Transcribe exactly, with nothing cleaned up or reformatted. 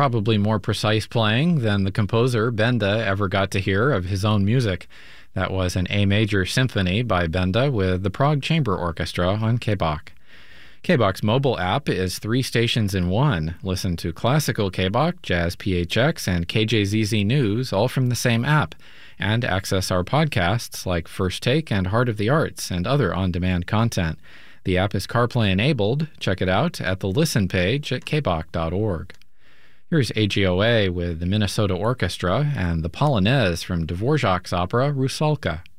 probably more precise playing than the composer Benda ever got to hear of his own music. That was an A major symphony by Benda with the Prague Chamber Orchestra on K B O C. K B O C's mobile app is three stations in one. Listen to classical K B O C, Jazz P H X, and K J Z Z News all from the same app, and access our podcasts like First Take and Heart of the Arts and other on-demand content. The app is CarPlay enabled. Check it out at the Listen page at k b o c dot org. Here's A G O A with the Minnesota Orchestra and the Polonaise from Dvorak's opera Rusalka.